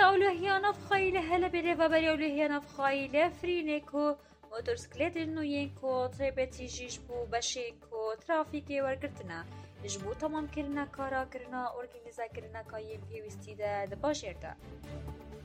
ئەولۆهیانە بخۆی لە هەلە بێرێڤەبەری ئەولۆهیانە بخۆی لە فرینێک و مۆتۆرسکلێتن و یەنکۆ تێبێتیژیش بوو بەشێک و ترافیکێ وەرگرتنە ji bo tamamkirina karakirina organîzekirina kayên pêwîstî de di bajêr de.